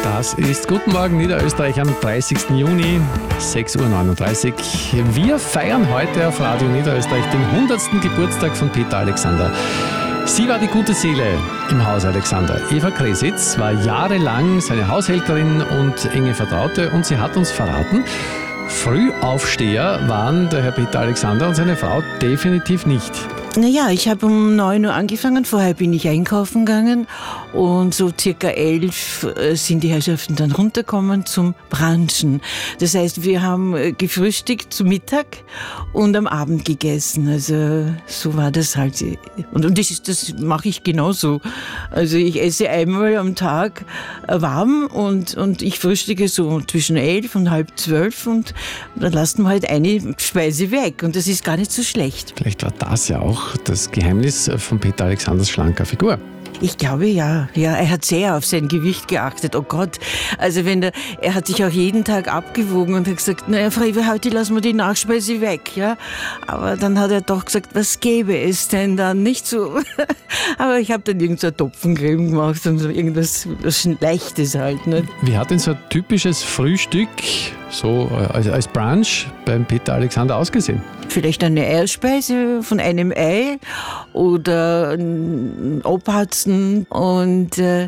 Das ist Guten Morgen Niederösterreich am 30. Juni, 6.39 Uhr. Wir feiern heute auf Radio Niederösterreich den 100. Geburtstag von Peter Alexander. Sie war die gute Seele im Haus Alexander. Eva Kresitz war jahrelang seine Haushälterin und enge Vertraute und sie hat uns verraten, Frühaufsteher waren der Herr Peter Alexander und seine Frau definitiv nicht. Naja, ich habe um 9 Uhr angefangen, vorher bin ich einkaufen gegangen und so circa 11 sind die Herrschaften dann runtergekommen zum Brunchen. Das heißt, wir haben gefrühstückt zu Mittag und am Abend gegessen. Also so war das halt. Und das mache ich genauso. Also ich esse einmal am Tag warm und ich frühstücke so zwischen 11 und halb 12 und dann lassen wir halt eine Speise weg und das ist gar nicht so schlecht. Vielleicht war das ja auch das Geheimnis von Peter Alexanders schlanker Figur. Ich glaube, ja. Er hat sehr auf sein Gewicht geachtet. Oh Gott. Also er hat sich auch jeden Tag abgewogen und hat gesagt, naja, Frau Eva, heute lassen wir die Nachspeise weg, ja. Aber dann hat er doch gesagt, was gäbe es denn dann? Nicht so. Aber ich habe dann irgendeine Topfencreme gemacht und so irgendwas Leichtes halt. Ne? Wie hat denn so ein typisches Frühstück, so als Brunch beim Peter Alexander ausgesehen? Vielleicht eine Eierspeise von einem Ei oder ein Obhatzen und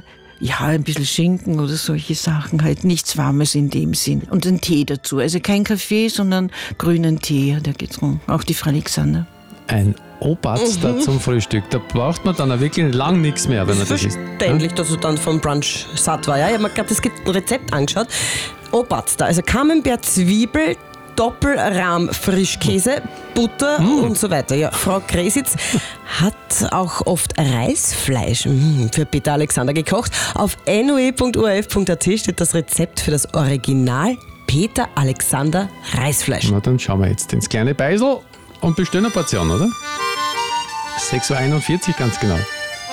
ein bisschen Schinken oder solche Sachen halt. Nichts Warmes in dem Sinn. Und ein Tee dazu. Also kein Kaffee, sondern grünen Tee hat er getrunken. Auch die Frau Alexander. Ein Oberster zum Frühstück. Da braucht man dann auch wirklich lang nichts mehr, wenn man das isst. Verständlich, dass er dann vom Brunch satt war. Ja? Ich habe mir gerade das Rezept angeschaut. Oberster, also Camembert, Zwiebel, Doppelrahm Frischkäse, Butter und so weiter. Ja, Frau Kresitz hat auch oft Reisfleisch für Peter Alexander gekocht. Auf noe.orf.at steht das Rezept für das Original Peter Alexander Reisfleisch. Na, dann schauen wir jetzt ins kleine Beisel und bestellen eine Portion, oder? 6.41 Uhr ganz genau.